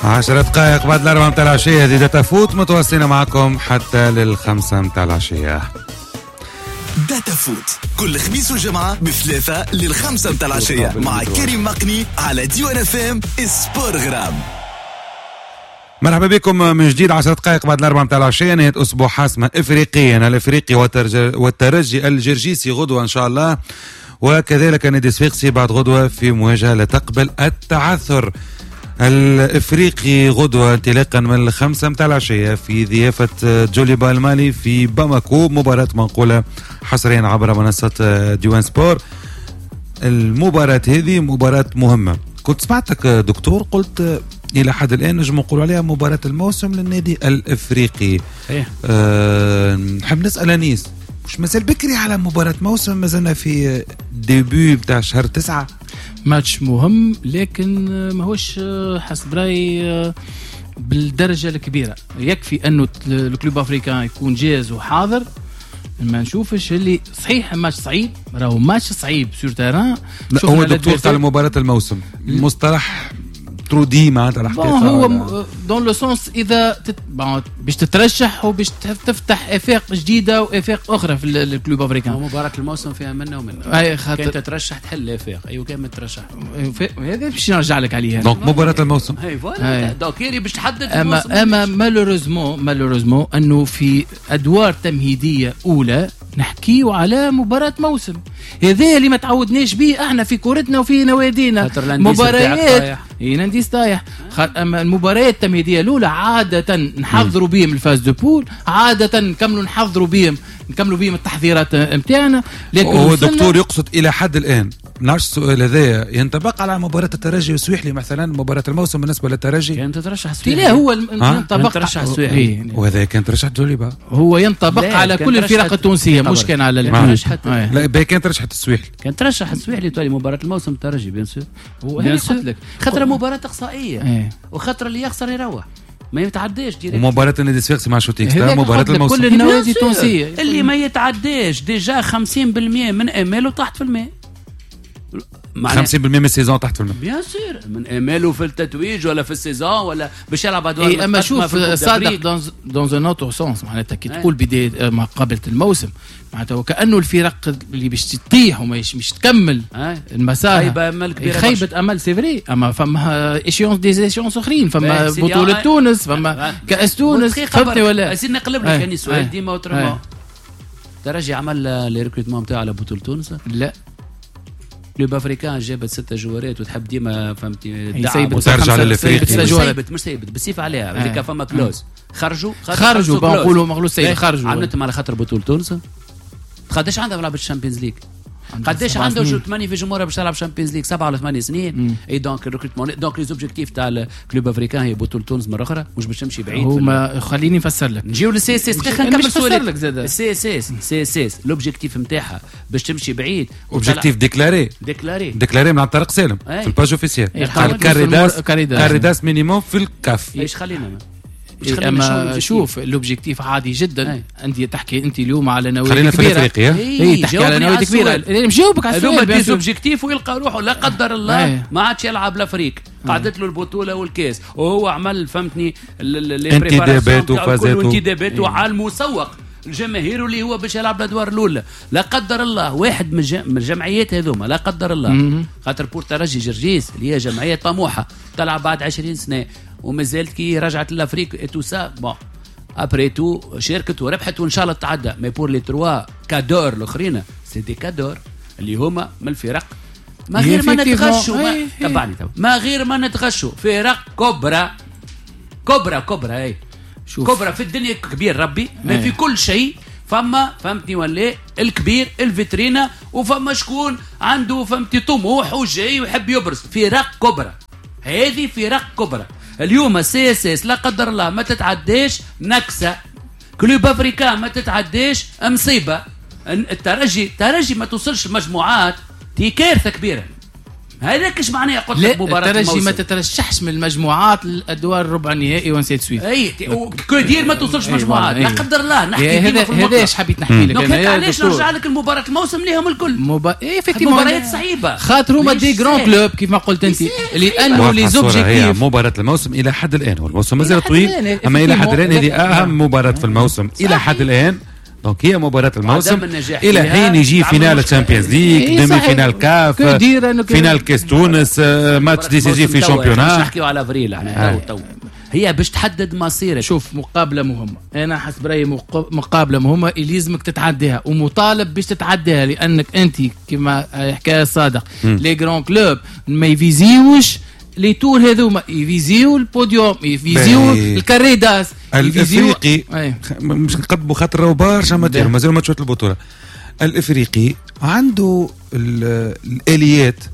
10 دقائق بعد 4 متاع العشية. هذه داتا فوت متواصلين معكم حتى 5 متاع العشية. داتا فوت كل خميس وجمعة ب3 5 متاع العشية مع كريم مقني على ديوان اف ام سبورغرام. مرحبا بكم من جديد. 10 دقائق بعد 4 متاع العشية. نهاية أسبوع حاسمة إفريقيا. الإفريقي والترجي الجرجيسي غدوة إن شاء الله، وكذلك نادي صفاقسي بعد غدوة في مواجهة لا تقبل التعثر. الإفريقي غدوة انطلاقا من 5 متاع العشية في ضيافة جوليبا المالي في باماكو، مباراة منقولة حصريا عبر منصة ديوان سبور. المباراة هذه مباراة مهمة. كنت سمعتك دكتور قلت إلى حد الآن نجم نقول عليها مباراة الموسم للنادي الإفريقي. نحب نسأل أنيس، مش مازال بكري على مباراة موسم؟ مازلنا في ديبي بتاع شهر 9. ماتش مهم لكن ماهوش حسب رأيي بالدرجة الكبيرة. يكفي أنه الكلوب أفريقيا يكون جاهز وحاضر. ما نشوفش اللي صحيح ماتش صعيب، راهو ماتش صعيب سور تيران. هو الدكتور قال مباراة الموسم مصطلح ترودي معناتها راح هو دون لو سونس اذا باش تترشح وباش تفتح افاق جديده وافاق اخرى في الكلوب افريقيا. مباراه الموسم فيها منه ومنه. اي خاطر كان تترشح تحل افاق. ايوه كان مترشح هذا باش نرجع لك عليها. دونك مباراه الموسم هاي فوالا دونك باش تحدد الموسم. اما مالوريزمون انه في ادوار تمهيديه اولى نحكيو على مباراة موسم. هذا اللي ما تعودناش به احنا في كورتنا وفي نوادينا. مباريات ننديس طايح. اما المباريات التمهيدية الاولى عادة نحضروا بهم الفاز دو بول، عادة نكملوا بهم التحضيرات نتاعنا. لكن هو الدكتور يقصد الى حد الان نفس السؤال هذا ينطبق على مباراة الترجي والسويحلي مثلا. مباراة الموسم بالنسبة للترجي كان تترشح السويحلي. لا هو ينطبق ترشح السويحلي وهذا كان ترشح جوليبا. هو ينطبق على كل الفرق التونسية مش كان على لا كان ترشح السويحلي. كان ترشح السويحلي تولي مباراة الموسم الترجي بيان سور. قلت لك خطرة مباراة إقصائية وخطرة اللي يخسر يروح ما يتعداش ديريكت. ومباراة النادي الصفاقسي مع شوتينغ ستار مباراة الموسم كل النوادي التونسية اللي ما يتعداش ديجا 50% من اماله تحت في الماء. 50% من السيزون تحت في الماء بيان سور من اماله في التتويج ولا في السيزون ولا باش يلعب ادوار. اما شوف صادق دون ان اوتر سونس معناتها كي تقول بدايه ما قبل الموسم معناتها وكانه الفرق اللي باش تطيح ومش تكمل المسار خيبه امل سي فري. اما فما ايشيونس دي ايشيونس اخرين، فما بطوله تونس، فما كاس تونس. فهمتني ولا عايزين نقلب لك يعني سؤال ديما وترمى. ترجي عمل لي ريكروتمون نتاعو على بطوله تونس؟ لا. كلوب افريكان جابت 6 جوارات وتحب ديما فهمتي ترجع للافريقي. مش سيبت بالسيف عليها هذيك فما كلوز. خرجوا بنقولوا مغلوس سيد خرجوا. عملتهم على خاطر بطوله تونس. قداش عندها ملعب الشامبيونز ليج؟ قداش عنده 8 في جمهور باش تلعب شامبيونز ليج 7 ولا 8 سنين. اي دونك الريكروتمون دونك لي زوبجيكتيف تاع الكلوب افريكان هي بطوله تونس مره اخرى مش باش تمشي بعيد. هما خليني نفسر لك. نجيو للسي اس اس خلينا نكمل سؤالك زاد. السي اس اس لوبجيكتيف نتاعها باش تمشي بعيد. اوبجيكتيف ديكلاري مع طارق سالم في الباج اوفيسيال. قال كاريداس مينيموم في الكاف. ايش خلينا اما شوف الاوبجيكتيف عادي جدا. انت تحكي انت اليوم على نوادي كبيره. اي تحكي على نوادي كبيره. نجاوبك على السؤال. هذوما اوبجيكتيف ويلقى روحه لا قدر الله ما عادش يلعب لافريق. قعدت له البطوله والكاس وهو عمل فهمتني انتدابات وفازات وعلى المسوق الجماهير اللي هو باش يلعب الادوار الاولى. لا قدر الله واحد من الجمعيات هذوما لا قدر الله خاطر بور ترجي جرجيس اللي هي جمعيه طموحه تلعب بعد 20 سنه وما زالت كي رجعت لافريق اي تو سا بون ابري تو شاركت وربحت وان شاء الله تعدى. مي بور لي 3 كادور الاخرين سي دي كادور اللي هما من الفرق ما غير ما نتغشوا. تبعني ما غير ما نتغشوا فرق كبرى اي كبرى في الدنيا كبير ربي ما في كل شيء. فهمتني ولا الكبير الفيترينا وفما شكون عنده فهمتي طموح وجاي ويحب يبرز. فرق كبرى هذه فرق كبرى. اليوم السي اس اس لا قدر الله ما تتعداش نكسه. كلوب افريكان ما تتعداش مصيبه. الترجي ما توصلش مجموعات دي كارثه كبيره. هذاك ايش معناه قلت لك مباراه الترجي ما تترشحش من المجموعات للادوار الربع النهائي ونسيت سويت اي كودير ما توصلش مجموعات لا قدر الله نحكي هذا ايش حبيت نحكي لك انا علاش نرجع لك المباراه الموسم ليهم الكل مباريات صعيبه خاطر هما دي جران كلوب كيف ما قلت انت لانه لي زوبجيكتيف هي مباراه الموسم الى حد الان والموسم مازال طويل اما الى حد الان هذه اهم مباراه في الموسم الى حد الان دونك هي مباراة الموسم إلى حين يجي فينال الشامبيونز ليج ديمي فينال كاف فينال كاس تونس ماتش ديسيزيف في شامبيونات نحكيو على افريل احنا تو هي باش تحدد مصيرك. شوف مقابلة مهمة أنا حسب رأيي مقابلة مهمة اللي لازمك تتعديها ومطالب باش تتعديها لأنك أنت كما حكاية صادق لي جران كلوب ما يفيزيوش لي تور هذوما يفيزيو البوديوم يفيزيو الكاريداس الافريقي مش نقدموا خاطر راهو برشا مازالوا ماتشات البطوله. الافريقي عنده الاليات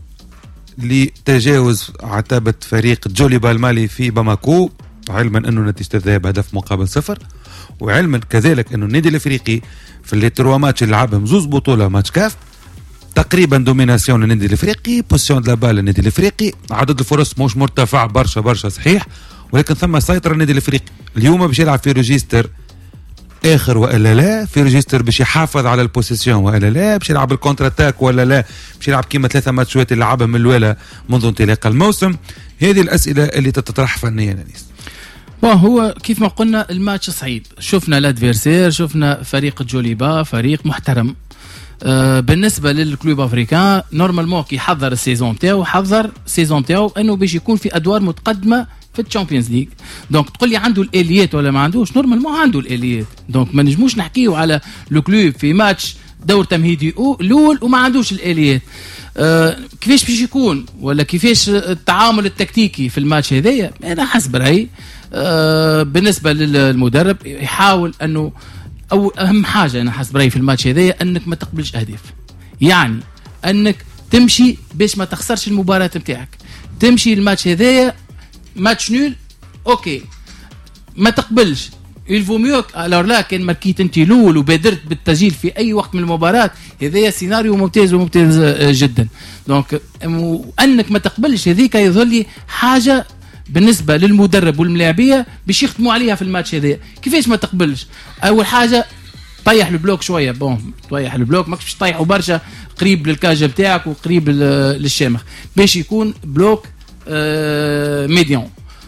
لتجاوز عتبه فريق جوليبا المالي في باماكو علما انه نتيجه الذهاب هدف مقابل 0 وعلما كذلك انه النادي الافريقي في اللي 3 ماتش اللي لعبهم زوز بطوله ماتش كاف تقريبا دوميناسيون للنادي الافريقي بوزيسيون دو لا بال للنادي الافريقي عدد الفرص مش مرتفع برشا صحيح ولكن ثم سيطره النادي الافريقي اليوم باش يلعب في ريجستر اخر والا لا في ريجستر باش يحافظ على البوزيسيون والا لا باش يلعب الكونتر اتاك ولا لا باش يلعب كيما 3 ماتشات اللي لعبهم من الولا منذ انطلاق الموسم. هذه الاسئله اللي تتطرح فنيا انيس. هو كيف ما قلنا الماتش صعيب شفنا الادفيرسير شفنا فريق جوليبا فريق محترم بالنسبه للكلوب افريكان نورمالمون كي يحضر السيزون تاعو حضر السيزون تاعو انه باش يكون في ادوار متقدمه في الشامبيونز ليج. دونك تقول لي عنده الاليات ولا ما عندوش نورمالمون عنده الاليات. دونك ما نجموش نحكيو على لو كلوب في ماتش دور تمهيدي الاول وما عندوش الاليات. كيفاش باش يكون ولا كيفاش التعامل التكتيكي في الماتش هذايا انا حسب رايي بالنسبه للمدرب يحاول انه او اهم حاجه انا حسب رايي في الماتش هذايا انك ما تقبلش اهداف يعني انك تمشي باش ما تخسرش المباراه نتاعك تمشي الماتش هذايا ماتش نول اوكي ما تقبلش الفو ميو الور لا كان ماركيت انت الاول وبادرت بالتسجيل في اي وقت من المباراه هذايا سيناريو ممتاز جدا. دونك انك ما تقبلش هذيك يظل لي حاجه بالنسبه للمدرب والملاعبيه باش يخدموا عليها في الماتش هذا. كيفاش ما تقبلش؟ اول حاجه طيح البلوك شويه طيح البلوك ماكش باش تطيحوا برشا قريب للكاجه بتاعك وقريب للشامخ باش يكون بلوك ميديون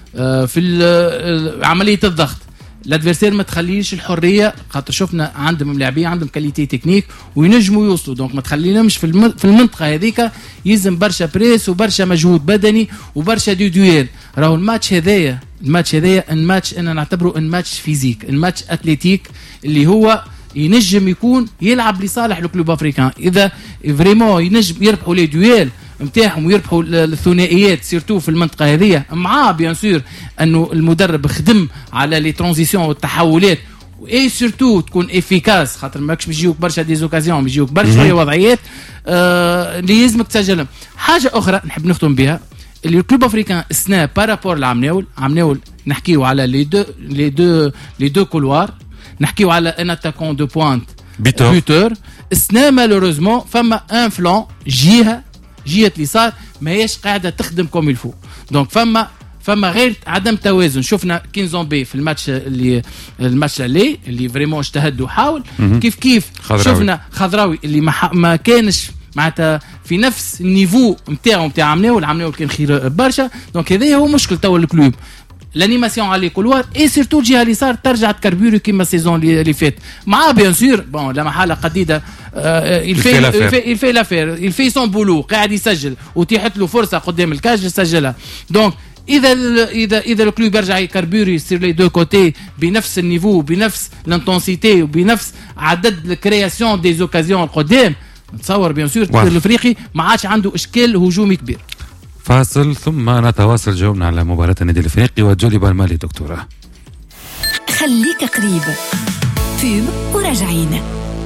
في عمليه الضغط. الادفيرسير ما تخليش الحريه خاطر شفنا عندهم لاعبين عندهم كاليتي تكنيك وينجموا يوصلوا. دونك ما تخليناش في المنطقه هذيك يلزم برشا بريس وبرشا مجهود بدني وبرشا دويل. راهو الماتش هذايا الماتش انا نعتبره ماتش فيزيك الماتش اتليتيك اللي هو ينجم يكون يلعب لصالح الكلوب افريكان اذا فريمون ينجم يربحوا لي دويل نتاعهم ويربحوا الثنائيات سيرتو في المنطقه هذه مع بيان سور انه المدرب خدم على لي ترانزيسيون والتحولات واي سيرتو تكون افيكاس خاطر ماكش بيجيوك برشا ديزوكازيون بيجيوك برشا وضعيات اللي لازمك تسجلهم. حاجه اخرى نحب نختم بها اللي الكلوب افريكان سنا بارابور لعمناول نحكيو على لي دو كولوار نحكيو على ان اتاكون دو بوينت بوتور سنا مالوروزمون فما ان فلان جهه اليسار ما هيش قاعده تخدم كوم الفو. دونك فما غير عدم توازن. شفنا كينزومبي في الماتش اللي فريمون اجتهد وحاول كيف شفنا خضراوي اللي ما كانش معناتها في نفس النيفو نتاعو نتاع عمناول كان خير برشا. دونك هذا هو مشكل تو الكلوب l'animation على كولوار اي سيرتو الجهه اليسار ترجع تكربوري كيما السيزون اللي فات مع بيان سور لا محاله قديده الفي لافير الفي سون بولو قاعد يسجل وتيحت له فرصه قدام الكاج يسجلها. دونك اذا الكلوب يرجع يكربوري سير لي دو كوتي بنفس النيفو بنفس الانتنسيتي وبنفس عدد الكرياسيون دي زوكازيون القدام نتصور بيان سور الافريقي ما عادش عنده اشكال هجومي كبير. فاصل ثم نتواصل جاوبنا على مباراة النادي الافريقي وجوليبا المالي دكتورة. خليك قريب فيب وراجعين.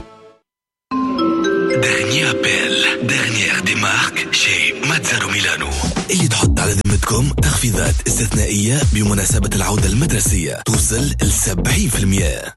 دغني ابل دغنيير دي مارك شي ماتزارو ميلانو اللي تحط على ذمتكم تخفيضات استثنائية بمناسبة العودة المدرسية توصل ل 70%.